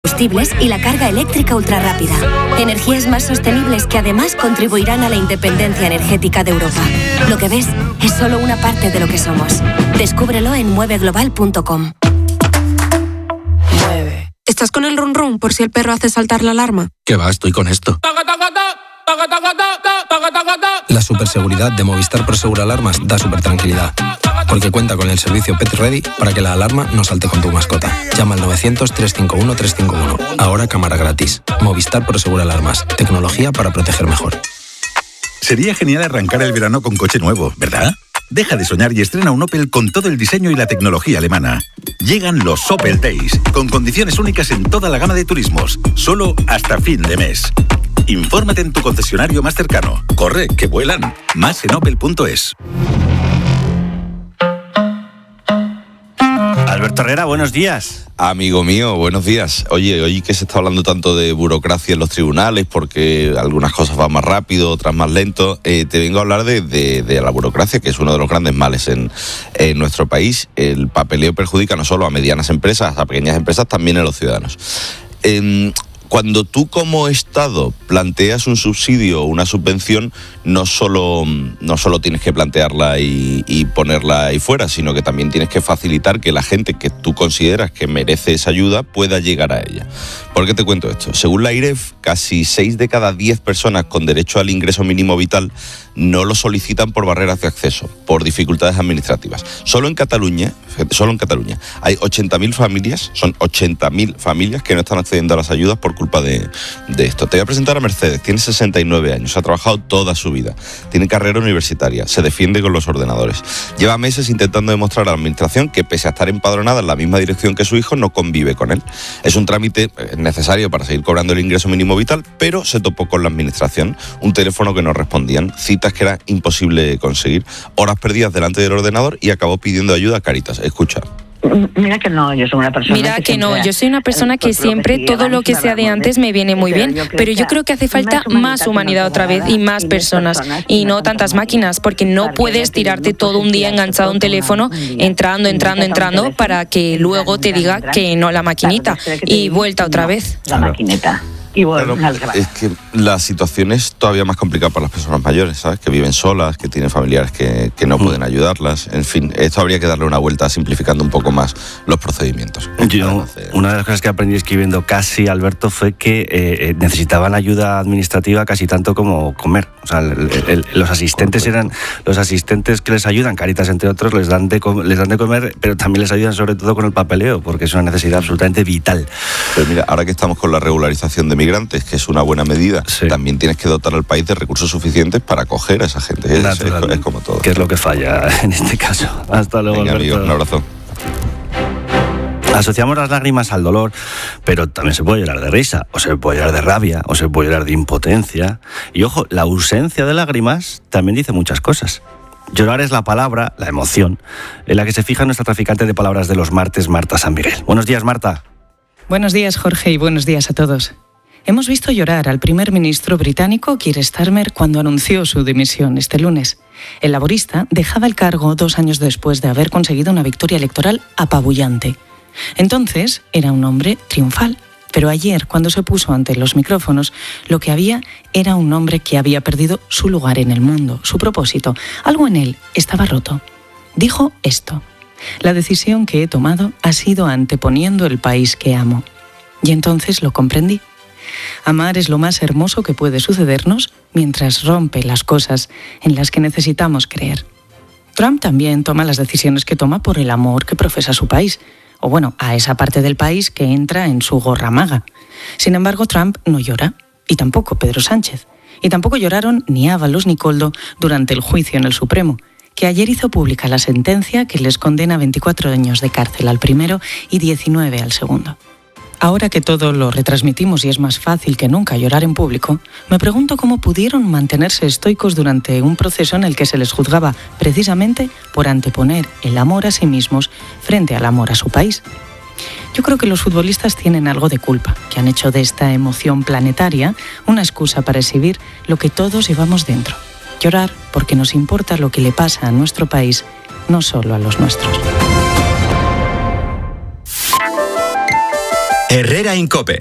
combustibles y la carga eléctrica ultrarrápida. Energías más sostenibles que además contribuirán a la independencia energética de Europa. Lo que ves es solo una parte de lo que somos. Descúbrelo en mueveglobal.com. ¿Estás con el run run por si el perro hace saltar la alarma? ¿Qué va? Estoy con esto. La superseguridad de Movistar Prosegur Alarmas da super tranquilidad, porque cuenta con el servicio Pet Ready para que la alarma no salte con tu mascota. Llama al 900-351-351. Ahora cámara gratis. Movistar Prosegur Alarmas. Tecnología para proteger mejor. Sería genial arrancar el verano con coche nuevo, ¿verdad? Deja de soñar y estrena un Opel con todo el diseño y la tecnología alemana. Llegan los Opel Days, con condiciones únicas en toda la gama de turismos, solo hasta fin de mes. Infórmate en tu concesionario más cercano. Corre, que vuelan. Más en opel.es. Alberto Herrera, buenos días. Amigo mío, buenos días. Oye, hoy que se está hablando tanto de burocracia en los tribunales, porque algunas cosas van más rápido, otras más lento, te vengo a hablar de la burocracia, que es uno de los grandes males en nuestro país. El papeleo perjudica no solo a medianas empresas, a pequeñas empresas, también a los ciudadanos. Cuando tú como Estado planteas un subsidio o una subvención, no solo tienes que plantearla y ponerla ahí fuera, sino que también tienes que facilitar que la gente que tú consideras que merece esa ayuda pueda llegar a ella. ¿Por qué te cuento esto? Según la IREF, casi 6 de cada 10 personas con derecho al ingreso mínimo vital no lo solicitan por barreras de acceso, por dificultades administrativas. Solo en Cataluña hay 80.000 familias, son 80.000 familias que no están accediendo a las ayudas por culpa de esto. Te voy a presentar a Mercedes, tiene 69 años, ha trabajado toda su vida, tiene carrera universitaria, se defiende con los ordenadores. Lleva meses intentando demostrar a la administración que pese a estar empadronada en la misma dirección que su hijo, no convive con él. Es un trámite necesario para seguir cobrando el ingreso mínimo vital, pero se topó con la administración, un teléfono que no respondían, citas que era imposible conseguir, horas perdidas delante del ordenador y acabó pidiendo ayuda a Cáritas. Escucha. Mira que no, yo soy una persona que siempre todo lo que sea de antes me viene muy bien, pero yo creo que hace falta más humanidad otra vez y más personas y no tantas máquinas, porque no puedes tirarte todo un día enganchado a un teléfono entrando para que luego te diga que no la maquinita y vuelta otra vez. La maquineta. Claro, es que la situación es todavía más complicada para las personas mayores, ¿sabes? Que viven solas, que tienen familiares que no pueden ayudarlas. En fin, esto habría que darle una vuelta simplificando un poco más los procedimientos. Una de las cosas que aprendí escribiendo casi, Alberto, fue que necesitaban ayuda administrativa casi tanto como comer. O sea, los asistentes eran los asistentes que les ayudan, Cáritas entre otros, les dan de comer, pero también les ayudan sobre todo con el papeleo, porque es una necesidad absolutamente vital. Pero mira, ahora que estamos con la regularización de migrantes, que es una buena medida, sí, también tienes que dotar al país de recursos suficientes para acoger a esa gente. Es como todo. ¿Qué es lo que falla en este caso? Hasta luego, Venga, Alberto. Amigo, un abrazo. Asociamos las lágrimas al dolor, pero también se puede llorar de risa, o se puede llorar de rabia, o se puede llorar de impotencia. Y ojo, la ausencia de lágrimas también dice muchas cosas. Llorar es la palabra, la emoción, en la que se fija nuestra traficante de palabras de los martes, Marta San Miguel. Buenos días, Marta. Buenos días, Jorge, y buenos días a todos. Hemos visto llorar al primer ministro británico Keir Starmer cuando anunció su dimisión este lunes. El laborista dejaba el cargo 2 años después de haber conseguido una victoria electoral apabullante. Entonces era un hombre triunfal, pero ayer, cuando se puso ante los micrófonos, lo que había era un hombre que había perdido su lugar en el mundo, su propósito. Algo en él estaba roto. Dijo esto: la decisión que he tomado ha sido anteponiendo el país que amo. Y entonces lo comprendí. Amar es lo más hermoso que puede sucedernos mientras rompe las cosas en las que necesitamos creer. Trump también toma las decisiones que toma por el amor que profesa a su país, o bueno, a esa parte del país que entra en su gorra maga. Sin embargo, Trump no llora, y tampoco Pedro Sánchez, y tampoco lloraron ni Ábalos ni Koldo durante el juicio en el Supremo, que ayer hizo pública la sentencia que les condena a 24 años de cárcel al primero y 19 al segundo. Ahora que todo lo retransmitimos y es más fácil que nunca llorar en público, me pregunto cómo pudieron mantenerse estoicos durante un proceso en el que se les juzgaba precisamente por anteponer el amor a sí mismos frente al amor a su país. Yo creo que los futbolistas tienen algo de culpa, que han hecho de esta emoción planetaria una excusa para exhibir lo que todos llevamos dentro. Llorar porque nos importa lo que le pasa a nuestro país, no solo a los nuestros. Herrera en COPE.